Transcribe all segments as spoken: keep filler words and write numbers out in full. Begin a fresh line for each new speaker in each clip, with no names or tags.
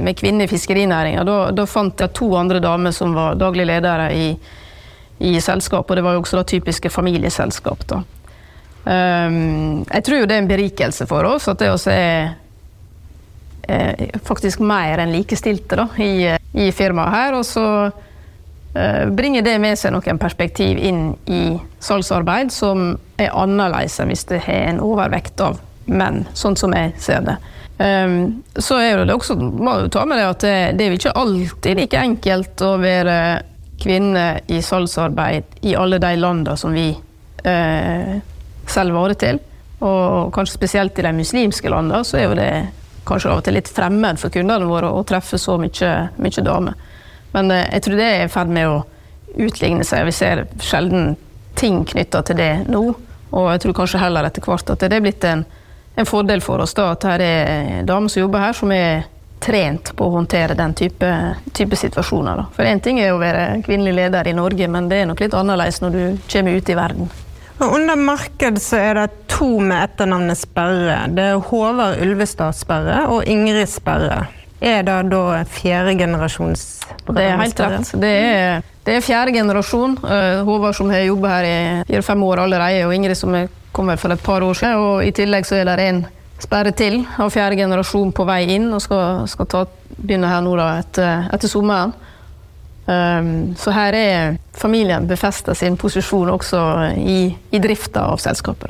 med kvinner i fiskerinæringen. Da, da fant jeg to andre damer som var daglig ledere i, i selskap, og det var jo også da typiske familieselskap. Da. Um, jeg tror jo det er en berikelse for oss, at det også er eh, faktisk mer enn likestilte da, i, i firmaet her, og så eh, bringer det med seg noen perspektiv inn i salgsarbeid som er annerledes enn hvis det har en overvekt av menn, sånn som jeg ser det. Um, så er det også, må du ta med det at det, det er jo ikke alltid like enkelt å være kvinne i salgsarbeid i alle de landene som vi uh, selv varer til. Og kanskje spesielt i de muslimske landene så er jo det kanskje av og til litt fremmed for kundene våre å treffe så mye, mye damer. Men uh, jeg tror det er i ferd med å utligne seg. Vi ser sjelden ting knyttet til det nå, og jeg tror kanskje heller etter hvert at det er blitt en En fordel for oss da, at her er damer som jobber her som er trent på å håndtere den type, type situasjoner. Da. For en ting er å være kvinnelig leder i Norge, men det er nok litt annerledes når du kommer ut i verden.
Og under marked så er det to med etternavnet Sperre. Det er Håvard Ulvestad Sperre og Ingrid Sperre. Er det da fjerde generasjons?
Det er helt rett. Det er, det er fjerde generasjon. Uh, Håvard som har jobbet her i fire-fem år allerede, og Ingrid som er kommer for et par år siden, og i tillegg så er det en Sperre til av fjerde generasjon på vei inn, og skal, skal ta, begynne her nå da etter, etter sommeren. Um, så her er familien befestet sin posisjon også i, i driften av selskapet.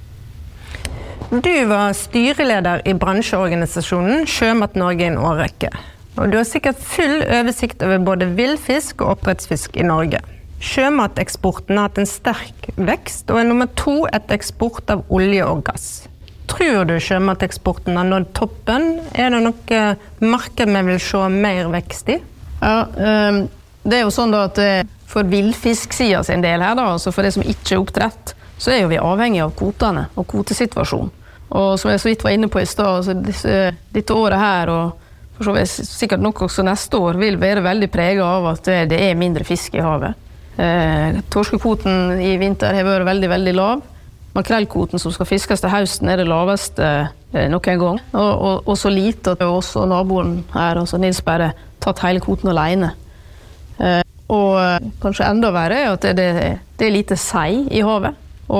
Du var styreleder i bransjeorganisasjonen Sjømat Norge i en årrekke, og du har sikkert full oversikt over både villfisk og oppdrettsfisk i Norge. Sjømateksporten har hatt en sterk vekst, og er nummer to etter eksport av olje og gass. Tror du sjømateksporten har nådd toppen? Er det noe marked vi vil se mer vekst i?
Ja, um, det er jo sånn da at for villfisksiden sin del her, da, altså for det som ikke er oppdrett, så er jo vi avhengig av kvotene og kvotesituasjonen. Og som jeg så vidt var inne på i stad, altså disse, dette året her, og for så vidt sikkert nok også neste år, vil være veldig preget av at det, det er mindre fisk i havet. Eh, torskekvoten i vinter har vært veldig, veldig lav. Makrellkvoten som skal fiskes til høsten er det laveste eh, nok en gang. Og, og, og så lite at også naboen her, altså Nils Sperre, tatt hele kvoten alene. Eh, og eh, kanskje enda verre er at det, det, det er lite sei i havet.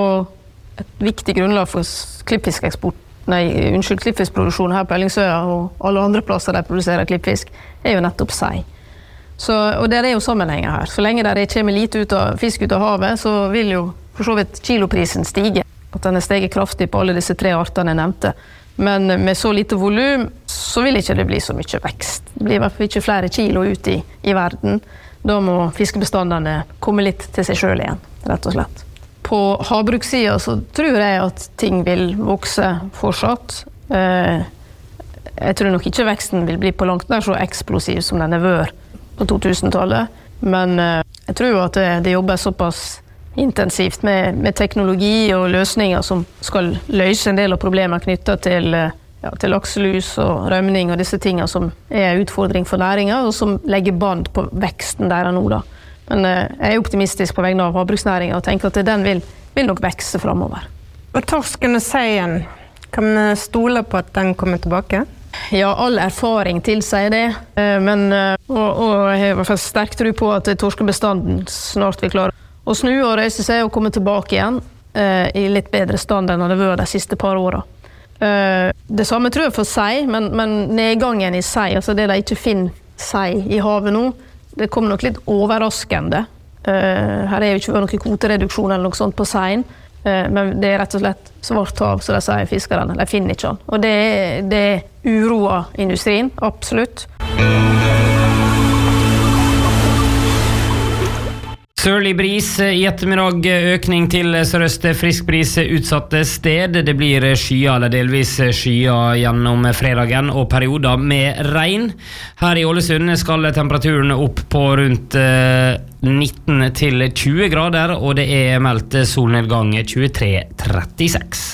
Og et viktig grunnlag for klippfiskeksport, nei, unnskyld, klippfiskproduksjon her på Ellingsøya og alle andre plasser der produserer klippfisk, er jo nettopp sei. Så, og det er jo sammenhenger her. Så lenge det kommer lite ut av, fisk ut av havet, så vil jo for så vidt kiloprisen stige. At den er steget kraftig på alle disse tre artene jeg nevnte. Men med så lite volum, så vil ikke det bli så mye vekst. Det blir i hvert fall ikke flere kilo ut i, i verden. Da må fiskebestandene komme litt til seg selv igjen, rett og slett. På havbrukssiden så tror jeg at ting vil vokse fortsatt. Eh, jeg tror nok ikke veksten vil bli på langt nær så eksplosiv som den er vært på to tusen-tallet, men uh, jeg tror jo at det, det jobber såpass intensivt med, med teknologi og løsninger som skal løse en del av problemer knyttet til, uh, ja, til lakselus og rømning og disse tingene som er en utfordring for næringen, og som legger band på veksten der nå da. Men uh, jeg er optimistisk på vegne av havbruksnæringen og tenker at den vil, vil nok vekse fremover.
Og torsken og seien, kan vi stole på at den kommer tilbake?
Ja, all erfaring tilsier det, men og, og jeg har i hvert fall sterk tro på at torskebestanden snart vil klare å snu og reise seg og komme tilbake igjen eh, i litt bedre stand enn det var de siste par årene. Eh, det samme tror jeg for sei, men, men nedgangen i sei, altså det de ikke finner sei i havet nå, det kommer nok litt overraskende. Eh, her er jo ikke noen kvotereduksjon eller noe sånt på seien, men det er rett og slett svart hav, så de sier fiskerne, de finner ikke han. Og det, det uroer industrien, absolutt.
Sørlig bris i ettermiddag, økning til sørøst frisk bris utsatte sted. Det blir skyer eller delvis skyer gjennom fredagen og perioder med regn. Her i Ålesund skal temperaturen opp på rundt nitten til tjue grader, og det er meldt solnedgang tjuetre trettiseks.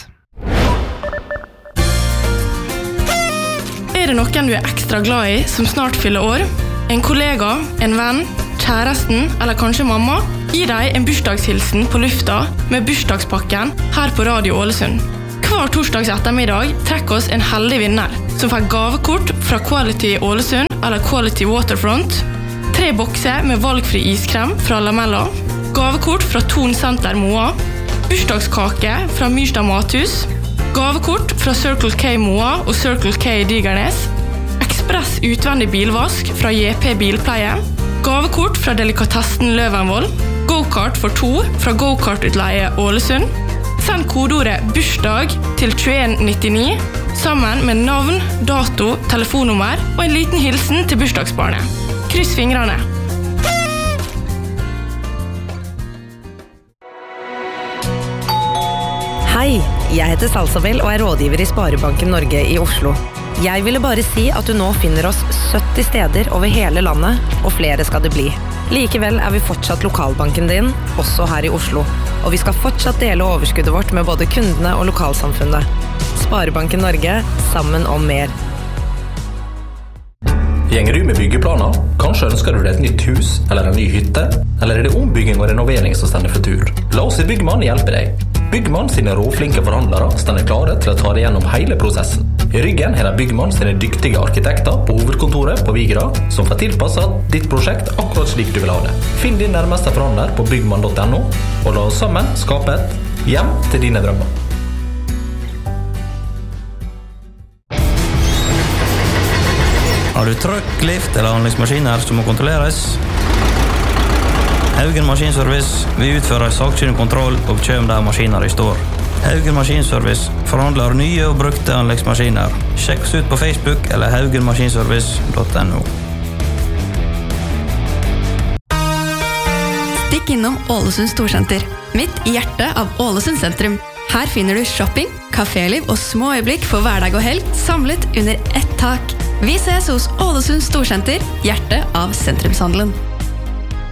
Er det noen du er ekstra glad i som snart fyller år? En kollega, en venn, kjæresten eller kanskje mamma? Gi deg en bursdagshilsen på lufta med bursdagspakken her på Radio Ålesund. Hver torsdags ettermiddag trekker oss en heldig vinner som får gavekort fra Quality Ålesund eller Quality Waterfront, tre bokser med valgfri iskrem fra Lamella, gavekort fra Thon Center Moa, bursdagskake fra Myrstad Mathus, gavekort fra Circle K Moa og Circle K Digernes, ekspress utvendig bilvask fra J P Bilpleie, gavekort fra Delikatessen Løvenvoll, go-kart for to fra Go-kart-utleie Ålesund. Send kodeordet bursdag til tjueen nittini sammen med navn, dato, telefonnummer og en liten hilsen til bursdagsbarnet. Kryss fingrene!
Hei, jeg heter Salsabel og er rådgiver i Sparebanken Norge i Oslo. Jeg ville bare si at du nå finner oss sytti steder over hele landet, og flere skal det bli. Likevel er vi fortsatt lokalbanken din, også her i Oslo, og vi skal fortsatt dele overskuddet vårt med både kundene og lokalsamfunnet. Sparebanken Norge, sammen om mer.
Gjenger du med byggeplaner? Kanskje ønsker du deg et nytt hus eller en ny hytte? Eller er det ombygging og renovering som stender for tur? La oss i Byggmann hjelpe deg. Byggmann sine råflinke forhandlere stender klare til å ta deg gjennom hele prosessen. I ryggen er det Byggmann sine dyktige arkitekter på hovedkontoret på Vigra som får tilpasset ditt prosjekt akkurat slik du vil ha det. Finn din nærmeste forhandler på byggmann punktum no og la oss sammen skape et hjem til dine drømmer.
Har du trøkk, lift eller anleggsmaskiner som må kontrolleres? Haugen Maskinservice, vi utfører sakkyndig kontroll og kjøm der maskiner i står. Haugen Maskinservice forhandler nye og brukte anleggsmaskiner. Sjekk oss ut på Facebook eller haugen maskinservice punktum no.
Stikk innom Ålesund Storsenter, midt i hjertet av Ålesund sentrum. Her finner du shopping, kaféliv og små øyeblikk for hverdag og helg samlet under ett tak. Vi ses hos Ålesund Storsenter, hjertet av sentrumshandelen.